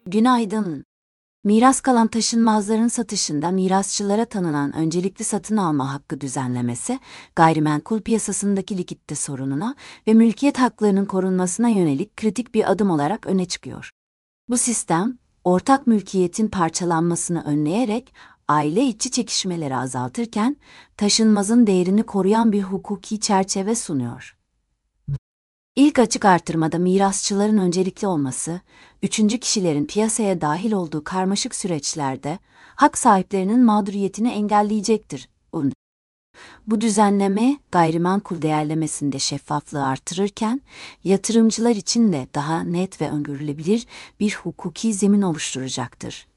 Günaydın. Miras kalan taşınmazların satışında mirasçılara tanınan öncelikli satın alma hakkı düzenlemesi, gayrimenkul piyasasındaki likitte sorununa ve mülkiyet haklarının korunmasına yönelik kritik bir adım olarak öne çıkıyor. Bu sistem, ortak mülkiyetin parçalanmasını önleyerek aile içi çekişmeleri azaltırken, taşınmazın değerini koruyan bir hukuki çerçeve sunuyor. İlk açık artırmada mirasçıların öncelikli olması, üçüncü kişilerin piyasaya dahil olduğu karmaşık süreçlerde hak sahiplerinin mağduriyetini engelleyecektir. Bu düzenleme gayrimenkul değerlemesinde şeffaflığı artırırken, yatırımcılar için de daha net ve öngörülebilir bir hukuki zemin oluşturacaktır.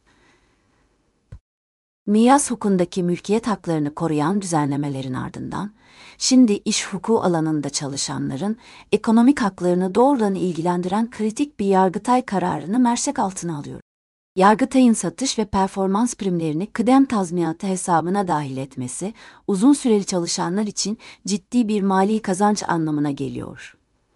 Miras hukukundaki mülkiyet haklarını koruyan düzenlemelerin ardından, şimdi iş hukuku alanında çalışanların ekonomik haklarını doğrudan ilgilendiren kritik bir Yargıtay kararını mercek altına alıyor. Yargıtay'ın satış ve performans primlerini kıdem tazminatı hesabına dahil etmesi, uzun süreli çalışanlar için ciddi bir mali kazanç anlamına geliyor.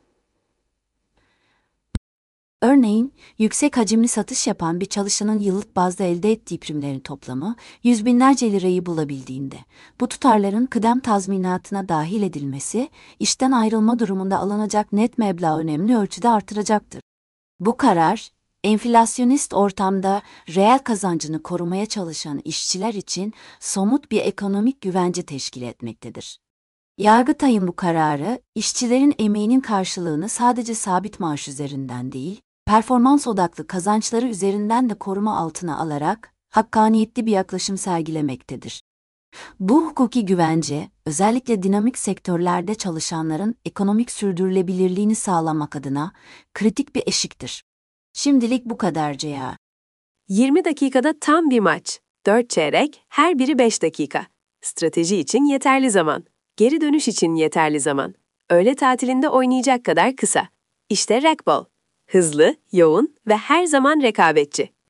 Örneğin, yüksek hacimli satış yapan bir çalışanın yıllık bazda elde ettiği primlerin toplamı yüz binlerce lirayı bulabildiğinde, bu tutarların kıdem tazminatına dahil edilmesi, işten ayrılma durumunda alınacak net meblağı önemli ölçüde artıracaktır. Bu karar, enflasyonist ortamda reel kazancını korumaya çalışan işçiler için somut bir ekonomik güvence teşkil etmektedir. Yargıtay'ın bu kararı, işçilerin emeğinin karşılığını sadece sabit maaş üzerinden değil, performans odaklı kazançları üzerinden de koruma altına alarak hakkaniyetli bir yaklaşım sergilemektedir. Bu hukuki güvence, özellikle dinamik sektörlerde çalışanların ekonomik sürdürülebilirliğini sağlamak adına kritik bir eşiktir. Şimdilik bu kadar Ceha. 20 dakikada tam bir maç. 4 çeyrek, her biri 5 dakika. Strateji için yeterli zaman. Geri dönüş için yeterli zaman. Öğle tatilinde oynayacak kadar kısa. İşte racquetball. Hızlı, yoğun ve her zaman rekabetçi.